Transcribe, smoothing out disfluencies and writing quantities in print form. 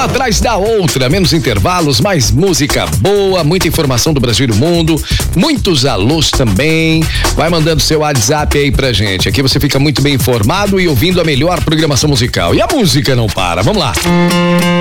atrás da outra, menos intervalos, mais música boa, muita informação do Brasil e do mundo, muitos alôs também. Vai mandando seu WhatsApp aí pra gente. Aqui você fica muito bem informado e ouvindo a melhor programação musical. E a música não para. Vamos lá.